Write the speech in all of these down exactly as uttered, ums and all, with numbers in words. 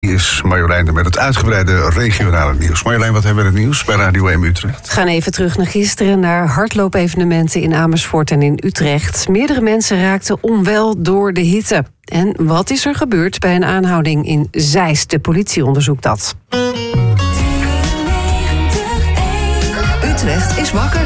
Hier is Marjolein met het uitgebreide regionale nieuws. Marjolein, wat hebben we in het nieuws bij Radio één Utrecht? We gaan even terug naar gisteren, naar hardloopevenementen in Amersfoort en in Utrecht. Meerdere mensen raakten onwel door de hitte. En wat is er gebeurd bij een aanhouding in Zeist? De politie onderzoekt dat. Utrecht is wakker.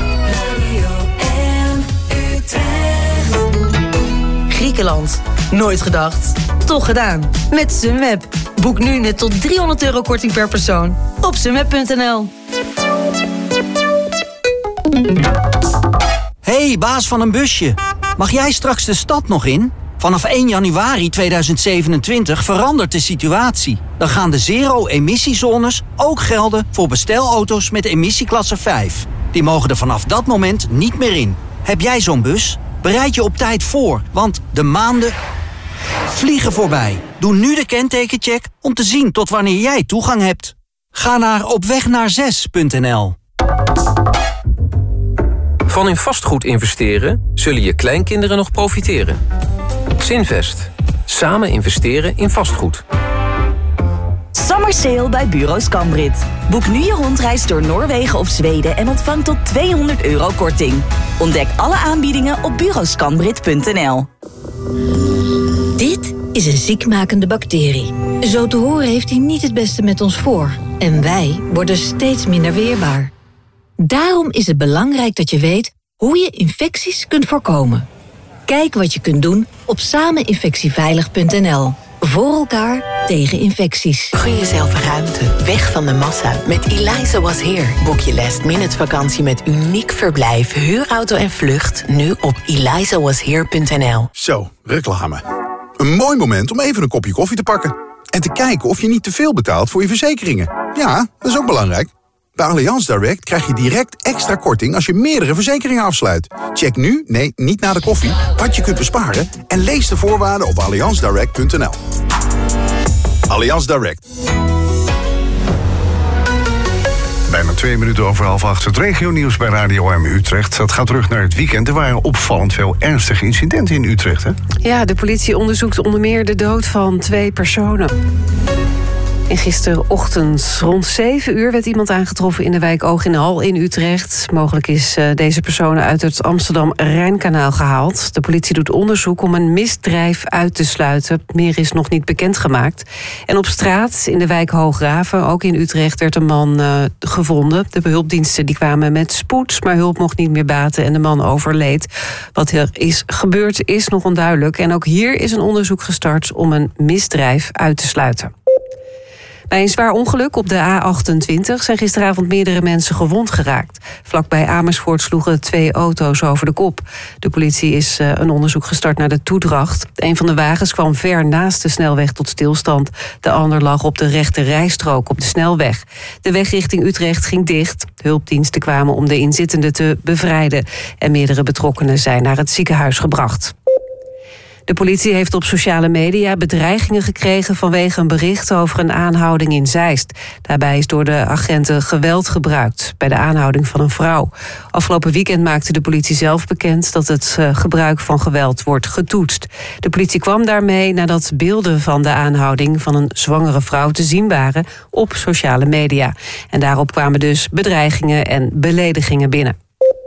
Griekenland. Nooit gedacht. Toch gedaan. Met Sunweb. Boek nu net tot driehonderd euro korting per persoon. Op sunweb punt n l. Hey, baas van een busje. Mag jij straks de stad nog in? Vanaf één januari tweeduizend zevenentwintig verandert de situatie. Dan gaan de zero-emissiezones ook gelden voor bestelauto's met emissieklasse vijf. Die mogen er vanaf dat moment niet meer in. Heb jij zo'n bus? Bereid je op tijd voor, want de maanden vliegen voorbij. Doe nu de kentekencheck om te zien tot wanneer jij toegang hebt. Ga naar opwegnaar punt n l. Van in vastgoed investeren zullen je kleinkinderen nog profiteren. Zinvest. Samen investeren in vastgoed. Summer Sale bij Bureau Scambrit. Boek nu je rondreis door Noorwegen of Zweden en ontvang tot tweehonderd euro korting. Ontdek alle aanbiedingen op bureau scambrit punt n l. Dit is een ziekmakende bacterie. Zo te horen heeft hij niet het beste met ons voor. En wij worden steeds minder weerbaar. Daarom is het belangrijk dat je weet hoe je infecties kunt voorkomen. Kijk wat je kunt doen op samen infectieveilig punt n l. Voor elkaar tegen infecties. Gun jezelf ruimte, weg van de massa. Met Eliza Was Here boek je last minute vakantie met uniek verblijf, huurauto en vlucht nu op eliza was here punt n l. Zo, reclame. Een mooi moment om even een kopje koffie te pakken. En te kijken of je niet te veel betaalt voor je verzekeringen. Ja, dat is ook belangrijk. Bij Allianz Direct krijg je direct extra korting als je meerdere verzekeringen afsluit. Check nu, nee, niet na de koffie, wat je kunt besparen en lees de voorwaarden op allianz direct punt n l. Allianz Direct. Bijna twee minuten over half acht. Het regionieuws bij Radio één Utrecht. Dat gaat terug naar het weekend. Er waren opvallend veel ernstige incidenten in Utrecht, hè? Ja, de politie onderzoekt onder meer de dood van twee personen. En gisterochtend rond zeven uur werd iemand aangetroffen in de wijk Oog in de Hal in Utrecht. Mogelijk is uh, deze persoon uit het Amsterdam-Rijnkanaal gehaald. De politie doet onderzoek om een misdrijf uit te sluiten. Meer is nog niet bekendgemaakt. En op straat in de wijk Hoograven, ook in Utrecht, werd een man uh, gevonden. De hulpdiensten die kwamen met spoed, maar hulp mocht niet meer baten en de man overleed. Wat er is gebeurd is nog onduidelijk. En ook hier is een onderzoek gestart om een misdrijf uit te sluiten. Bij een zwaar ongeluk op de A achtentwintig zijn gisteravond meerdere mensen gewond geraakt. Vlakbij Amersfoort sloegen twee auto's over de kop. De politie is uh, een onderzoek gestart naar de toedracht. Een van de wagens kwam ver naast de snelweg tot stilstand. De ander lag op de rechte rijstrook op de snelweg. De weg richting Utrecht ging dicht. Hulpdiensten kwamen om de inzittenden te bevrijden. En meerdere betrokkenen zijn naar het ziekenhuis gebracht. De politie heeft op sociale media bedreigingen gekregen vanwege een bericht over een aanhouding in Zeist. Daarbij is door de agenten geweld gebruikt bij de aanhouding van een vrouw. Afgelopen weekend maakte de politie zelf bekend dat het gebruik van geweld wordt getoetst. De politie kwam daarmee nadat beelden van de aanhouding van een zwangere vrouw te zien waren op sociale media. En daarop kwamen dus bedreigingen en beledigingen binnen.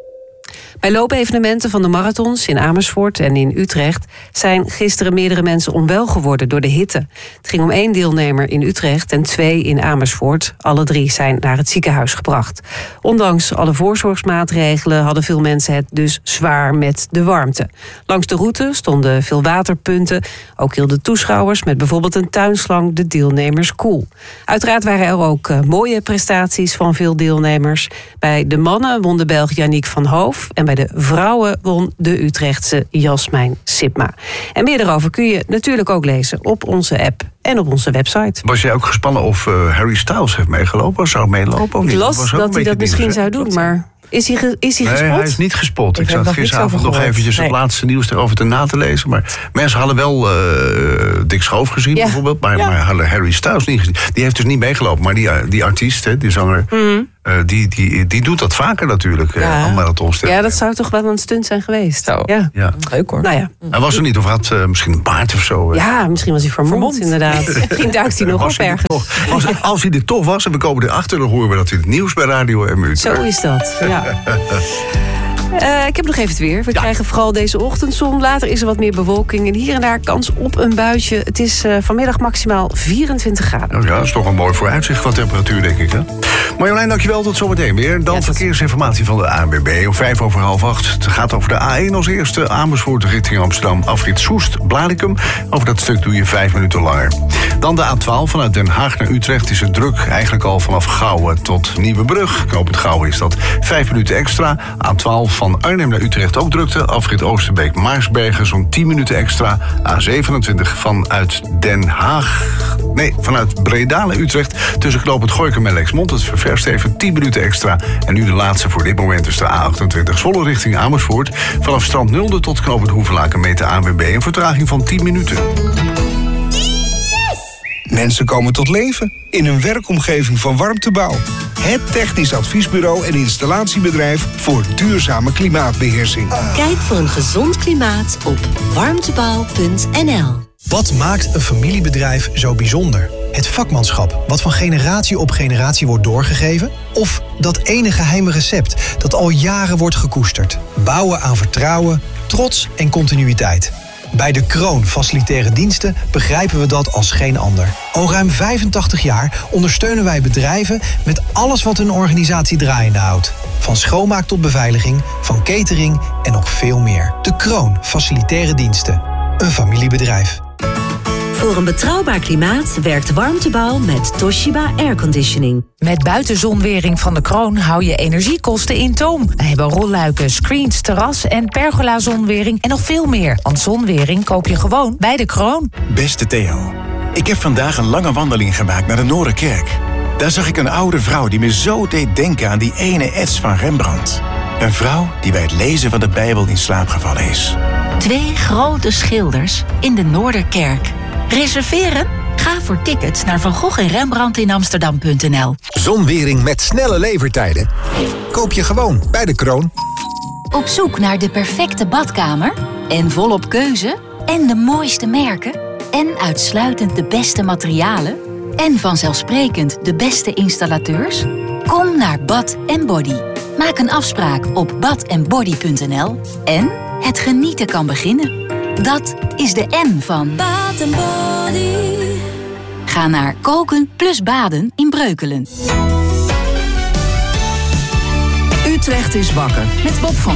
Bij loopevenementen van de marathons in Amersfoort en in Utrecht zijn gisteren meerdere mensen onwel geworden door de hitte. Het ging om één deelnemer in Utrecht en twee in Amersfoort. Alle drie zijn naar het ziekenhuis gebracht. Ondanks alle voorzorgsmaatregelen hadden veel mensen het dus zwaar met de warmte. Langs de route stonden veel waterpunten. Ook hielden toeschouwers met bijvoorbeeld een tuinslang de deelnemers koel. Uiteraard waren er ook uh, mooie prestaties van veel deelnemers. Bij de mannen won de Belg Yannick van Hoof en bij de vrouwen won de Utrechtse Jasmijn Sipma. En meer daarover kun je natuurlijk ook lezen op onze app en op onze website. Was jij ook gespannen of uh, Harry Styles heeft meegelopen? Zou meelopen of niet? Ik las dat hij dat misschien zou doen, maar is hij, ge, is hij nee, gespot? hij is niet gespot. Ik, ik zat gisteravond nog eventjes nee. het laatste nieuws erover te na te lezen. Maar mensen hadden wel uh, Dick Schoof gezien ja. bijvoorbeeld, maar, ja. maar hadden Harry Styles niet gezien. Die heeft dus niet meegelopen, maar die, die artiest, hè, die zanger, mm-hmm. Uh, die, die, die doet dat vaker natuurlijk, ja. uh, marathons. Ja, dat zou toch wel een stunt zijn geweest. Zo. Ja. Ja. Leuk hoor. Nou ja. Hij was er niet, of had uh, misschien een baard of zo. Uh. Ja, misschien was hij vermomd, vermomd. inderdaad. Misschien duikt hij nog op ergens. Als, als hij er toch was en we komen erachter, dan horen we dat in het nieuws bij Radio M U. Zo is dat, ja. Uh, ik heb nog even het weer. We ja. krijgen vooral deze ochtend zon. Later is er wat meer bewolking. En hier en daar kans op een buitje. Het is uh, vanmiddag maximaal vierentwintig graden. Oh ja, dat is toch een mooi vooruitzicht van temperatuur, denk ik. Hè? Marjolein, dankjewel. Tot zometeen weer. Dan ja, verkeersinformatie van de A N W B. Om vijf over half acht. Het gaat over de A één als eerste. Amersfoort richting Amsterdam. Afrit Soest, Blaricum. Over dat stuk doe je vijf minuten langer. Dan de A twaalf vanuit Den Haag naar Utrecht is het druk. Eigenlijk al vanaf Gouwen tot Nieuwebrug. Knooppunt Gouwen is dat vijf minuten extra. A twaalf van Arnhem naar Utrecht ook drukte. Afrit Oosterbeek, Maarsbergen zo'n tien minuten extra. A zevenentwintig vanuit Den Haag. Nee, vanuit Breda naar Utrecht. Tussen knooppunt Gorinchem en Lexmond. Het ververst even tien minuten extra. En nu de laatste voor dit moment is de A achtentwintig Zwolle richting Amersfoort. Vanaf Strand Nulde tot knooppunt Hoevelaken meet de A N W B een vertraging van tien minuten. Mensen komen tot leven in een werkomgeving van Warmtebouw. Het technisch adviesbureau en installatiebedrijf voor duurzame klimaatbeheersing. Kijk voor een gezond klimaat op warmtebouw punt n l. Wat maakt een familiebedrijf zo bijzonder? Het vakmanschap, wat van generatie op generatie wordt doorgegeven? Of dat ene geheime recept dat al jaren wordt gekoesterd? Bouwen aan vertrouwen, trots en continuïteit. Bij De Kroon Facilitaire Diensten begrijpen we dat als geen ander. Al ruim vijfentachtig jaar ondersteunen wij bedrijven met alles wat hun organisatie draaiende houdt. Van schoonmaak tot beveiliging, van catering en nog veel meer. De Kroon Facilitaire Diensten. Een familiebedrijf. Voor een betrouwbaar klimaat werkt Warmtebouw met Toshiba Airconditioning. Met buitenzonwering van De Kroon hou je energiekosten in toom. We hebben rolluiken, screens, terras en pergola-zonwering en nog veel meer. Want zonwering koop je gewoon bij De Kroon. Beste Theo, ik heb vandaag een lange wandeling gemaakt naar de Noorderkerk. Daar zag ik een oude vrouw die me zo deed denken aan die ene ets van Rembrandt. Een vrouw die bij het lezen van de Bijbel in slaap gevallen is. Twee grote schilders in de Noorderkerk. Reserveren? Ga voor tickets naar Van Gogh en Rembrandt in Amsterdam punt n l. Zonwering met snelle levertijden? Koop je gewoon bij De Kroon. Op zoek naar de perfecte badkamer? En volop keuze? En de mooiste merken? En uitsluitend de beste materialen? En vanzelfsprekend de beste installateurs? Kom naar Bad en Body. Maak een afspraak op bad en body punt n l. En het genieten kan beginnen. Dat is de N van Bath and Body. Ga naar koken plus baden in Breukelen. Utrecht is wakker met Bob van